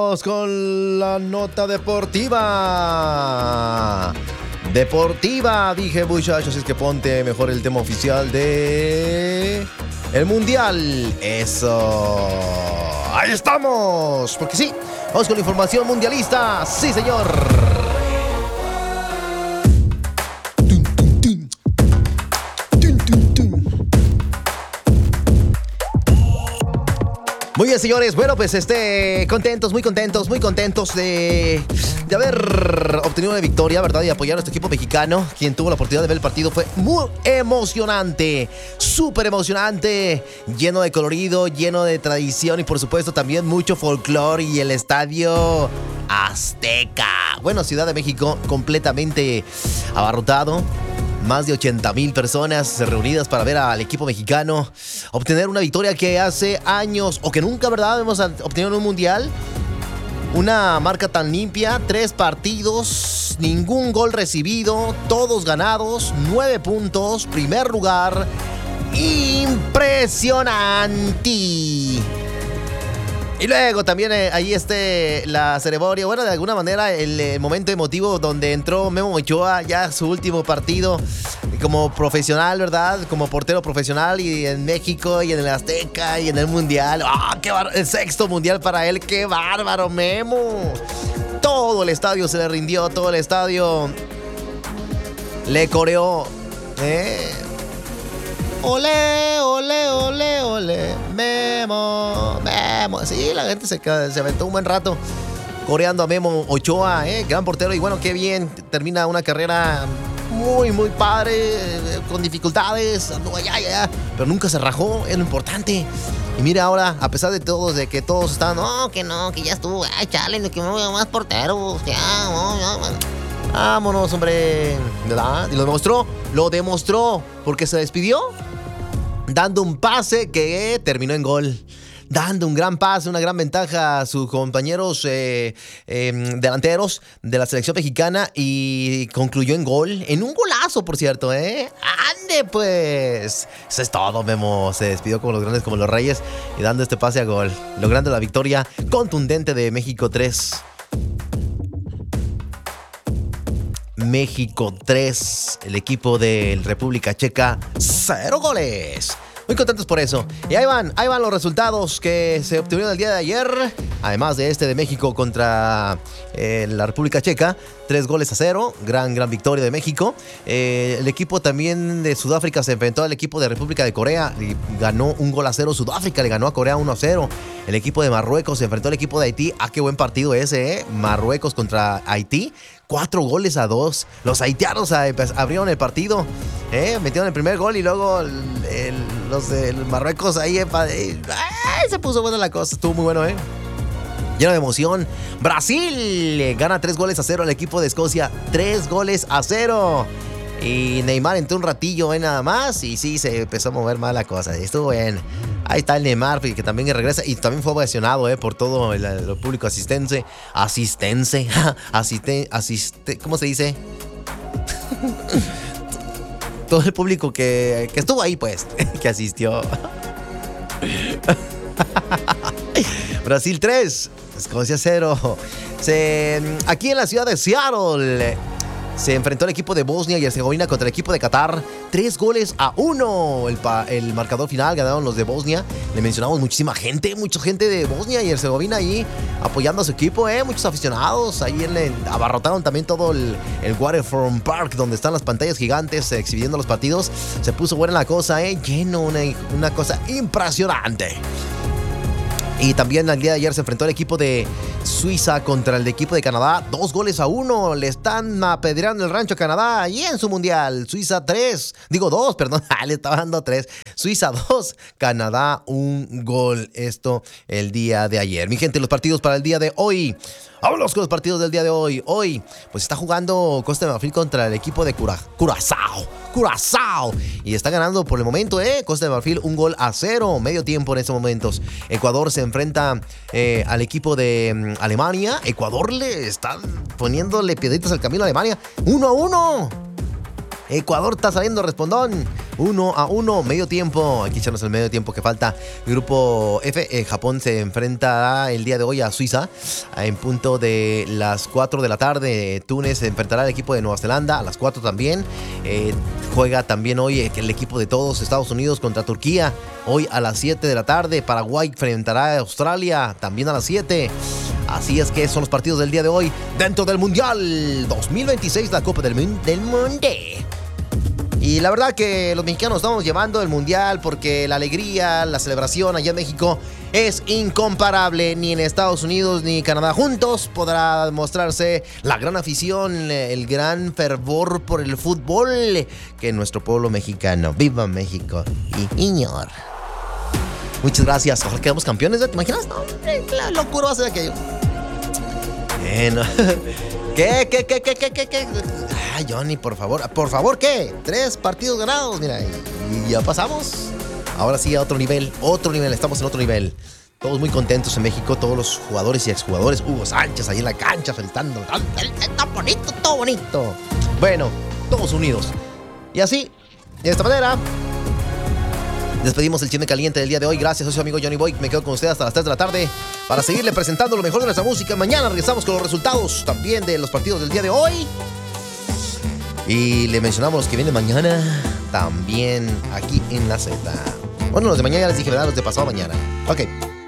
Vámonos con la nota deportiva. Deportiva, dije, muchachos, es que ponte mejor el tema oficial de el Mundial. Eso. Ahí estamos. Porque sí, vamos con la información mundialista. Sí, señor. Muy bien, señores. Bueno, pues muy contentos de haber obtenido una victoria, ¿verdad? Y apoyar a nuestro equipo mexicano. Quien tuvo la oportunidad de ver el partido fue muy emocionante, súper emocionante, lleno de colorido, lleno de tradición y por supuesto también mucho folclore y el estadio Azteca. Bueno, Ciudad de México completamente abarrotado. Más de 80,000 personas reunidas para ver al equipo mexicano obtener una victoria que hace años o que nunca, ¿verdad?, hemos obtenido en un mundial. Una marca tan limpia, 3 partidos, ningún gol recibido, todos ganados, 9 puntos, primer lugar. Impresionante. Y luego también ahí la ceremonia, bueno, de alguna manera el momento emotivo donde entró Memo Ochoa, ya su último partido como profesional, ¿verdad? Como portero profesional y en México y en el Azteca y en el Mundial. ¡Ah, qué bárbaro! El 6º Mundial para él, ¡qué bárbaro, Memo! Todo el estadio se le rindió, todo el estadio le coreó, Ole, ole, ole, ole, Memo, Memo. Sí, la gente se aventó un buen rato coreando a Memo Ochoa, gran portero. Y bueno, qué bien, termina una carrera muy, muy padre, con dificultades, pero nunca se rajó, es lo importante. Y mira ahora, a pesar de todo, de que todos están, que ya estuvo, ay, chale, que no veo más porteros, vámonos, hombre, ¿verdad? Y lo demostró, porque se despidió dando un pase que terminó en gol. Dando un gran pase, una gran ventaja a sus compañeros delanteros de la selección mexicana y concluyó en gol. En un golazo, por cierto, ¡Ande, pues! Eso es todo, Memo. Se despidió como los grandes, como los reyes y dando este pase a gol. Logrando la victoria contundente de México 3. México 3, el equipo de República Checa, 0 goles. Muy contentos por eso. Y ahí van los resultados que se obtuvieron el día de ayer. Además de de México contra la República Checa, 3-0. Gran victoria de México. El equipo también de Sudáfrica se enfrentó al equipo de República de Corea y ganó 1-0. Sudáfrica le ganó a Corea 1-0. El equipo de Marruecos se enfrentó al equipo de Haití. Qué buen partido ese, Marruecos contra Haití. 4-2. Los haitianos abrieron el partido, metieron el primer gol y luego los de Marruecos ahí se puso buena la cosa. Estuvo muy bueno, lleno de emoción. Brasil gana 3-0 al equipo de Escocia. 3-0. Y Neymar entró un ratillo, nada más. Y sí, se empezó a mover mal la cosa. Estuvo bien. Ahí está el Neymar, que también regresa. Y también fue ovacionado, por todo el público asistense. ¿Cómo se dice? Todo el público que estuvo ahí, pues, que asistió. Brasil 3, Escocia 0. Aquí en la ciudad de Seattle se enfrentó el equipo de Bosnia y Herzegovina contra el equipo de Qatar. 3-1. El marcador final ganaron los de Bosnia. Le mencionamos mucha gente de Bosnia y Herzegovina ahí apoyando a su equipo, muchos aficionados. Ahí abarrotaron también todo el Waterfront Park, donde están las pantallas gigantes exhibiendo los partidos. Se puso buena la cosa, lleno, una cosa impresionante. Y también el día de ayer se enfrentó el equipo de Suiza contra el equipo de Canadá. 2-1. Le están apedreando el rancho a Canadá y en su mundial. Suiza 2, perdón. Le estaba dando 3. Suiza 2, Canadá 1 gol. Esto el día de ayer. Mi gente, los partidos para el día de hoy. Vámonos con los partidos del día de hoy. Hoy, pues está jugando Costa de Marfil contra el equipo de Curazao. Y está ganando por el momento, Costa de Marfil 1-0. Medio tiempo en estos momentos. Ecuador se enfrenta al equipo de Alemania. Ecuador le está poniéndole piedritas al camino a Alemania. 1-1. Ecuador está saliendo respondón. 1-1, medio tiempo. Aquí echarnos el medio tiempo que falta. Grupo F, Japón se enfrentará el día de hoy a Suiza en punto de las 4 de la tarde. Túnez se enfrentará al equipo de Nueva Zelanda a las 4 también. Juega también hoy el equipo de todos Estados Unidos contra Turquía. Hoy a las 7 de la tarde. Paraguay enfrentará a Australia también a las 7. Así es que son los partidos del día de hoy dentro del Mundial 2026, la Copa del Mundo. Y la verdad que los mexicanos estamos llevando el Mundial porque la alegría, la celebración allá en México es incomparable. Ni en Estados Unidos ni Canadá juntos podrá mostrarse la gran afición, el gran fervor por el fútbol que en nuestro pueblo mexicano. ¡Viva México! Y señor. Muchas gracias. Ojalá quedamos campeones, ¿te imaginas? No, la locura va a ser aquello. Bueno. ¿Qué? Ay, Johnny, por favor, ¿qué? 3 partidos ganados, mira, y ya pasamos. Ahora sí a otro nivel, estamos en otro nivel. Todos muy contentos en México, todos los jugadores y exjugadores. Hugo Sánchez ahí en la cancha saltando. Tan bonito, todo bonito. Bueno, todos unidos. Y así, de esta manera, despedimos el Chisme Caliente del día de hoy. Gracias, soy su amigo Johnny Boy. Me quedo con usted hasta las 3 de la tarde para seguirle presentando lo mejor de nuestra música. Mañana regresamos con los resultados también de los partidos del día de hoy. Y le mencionamos los que viene mañana también aquí en la Z. Bueno, los de mañana ya les dije, ¿verdad? Los de pasado mañana. Ok.